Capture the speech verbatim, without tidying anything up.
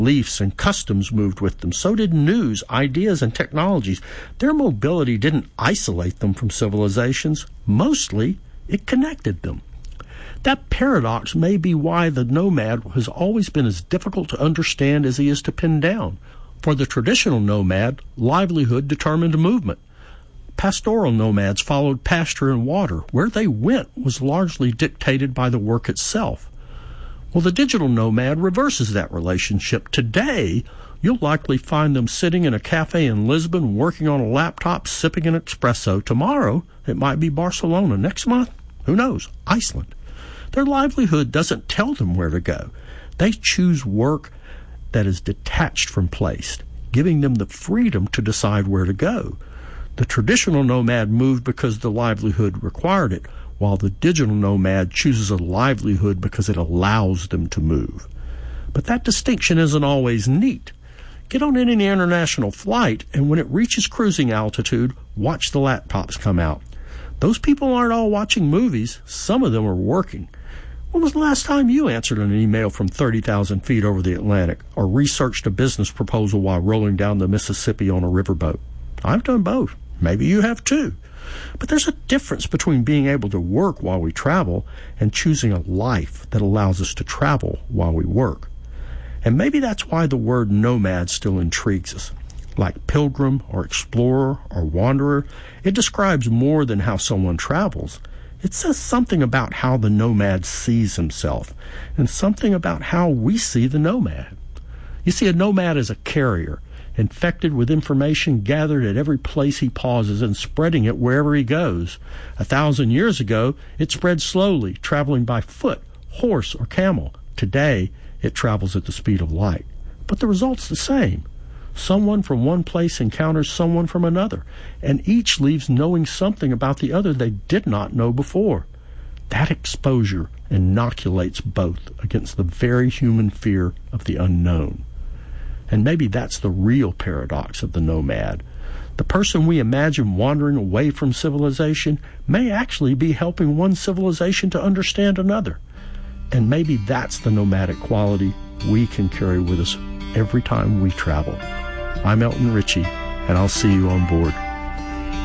beliefs and customs moved with them. So did news, ideas, and technologies. Their mobility didn't isolate them from civilizations. Mostly, it connected them. That paradox may be why the nomad has always been as difficult to understand as he is to pin down. For the traditional nomad, livelihood determined movement. Pastoral nomads followed pasture and water. Where they went was largely dictated by the work itself. Well, the digital nomad reverses that relationship. Today, you'll likely find them sitting in a cafe in Lisbon, working on a laptop, sipping an espresso. Tomorrow, it might be Barcelona. Next month, who knows, Iceland. Their livelihood doesn't tell them where to go. They choose work that is detached from place, giving them the freedom to decide where to go. The traditional nomad moved because the livelihood required it, while the digital nomad chooses a livelihood because it allows them to move. But that distinction isn't always neat. Get on any international flight, and when it reaches cruising altitude, watch the laptops come out. Those people aren't all watching movies. Some of them are working. When was the last time you answered an email from thirty thousand feet over the Atlantic, or researched a business proposal while rolling down the Mississippi on a riverboat? I've done both. Maybe you have too. But there's a difference between being able to work while we travel and choosing a life that allows us to travel while we work. And maybe that's why the word nomad still intrigues us. Like pilgrim or explorer or wanderer, it describes more than how someone travels. It says something about how the nomad sees himself and something about how we see the nomad. You see, a nomad is a carrier, infected with information gathered at every place he pauses and spreading it wherever he goes. A thousand years ago, it spread slowly, traveling by foot, horse, or camel. Today, it travels at the speed of light. But the result's the same. Someone from one place encounters someone from another, and each leaves knowing something about the other they did not know before. That exposure inoculates both against the very human fear of the unknown. And maybe that's the real paradox of the nomad. The person we imagine wandering away from civilization may actually be helping one civilization to understand another. And maybe that's the nomadic quality we can carry with us every time we travel. I'm Elton Ritchie, and I'll see you on board.